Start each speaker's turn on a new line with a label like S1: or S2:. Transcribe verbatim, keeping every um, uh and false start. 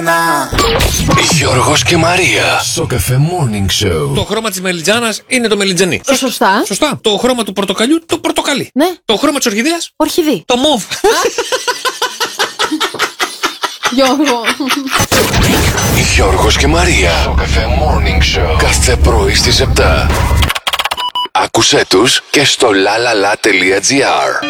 S1: Γιώργος και Μαρία στο Cafe Morning Show.
S2: Το χρώμα της μελιτζάνας είναι το μελιτζανί.
S3: Σωστά.
S2: Σωστά. Το χρώμα του πορτοκαλιού, το πορτοκαλί.
S3: Ναι.
S2: Το χρώμα της ορχιδέας,
S3: Ορχιδί.
S2: το μοβ.
S3: Γιώργο.
S1: Γιώργος και Μαρία στο Cafe Morning Show. Κάθε πρωί στις επτά. Άκουσέ τους και στο lalala.gr.